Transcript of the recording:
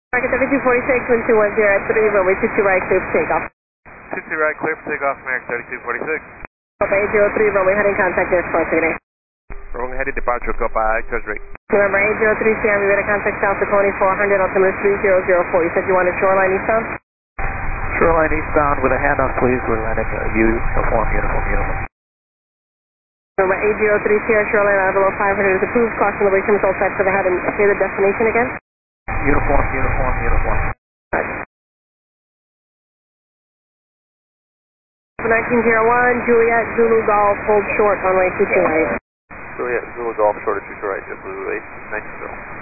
Market 3246, wind 210 at 3, runway 22 right, clear for takeoff. 22 right, clear for takeoff, American 3246. Papa 803, runway heading contact air support today. Runway heading departure, go by, touch rate. November 803, Sierra, we better contact South Dakota 400, altimeter 3004. You said you wanted shoreline eastbound? Shoreline eastbound with a handoff, please. We're landing uniform. November 803, Sierra, shoreline out below 500 is approved. Caution away from control set for the head and say the destination again. Uniform. Right. 1901, Juliet, Zulu Golf, hold short, runway 22 right. Juliet, Zulu Golf, short of 22 right, JetBlue 890.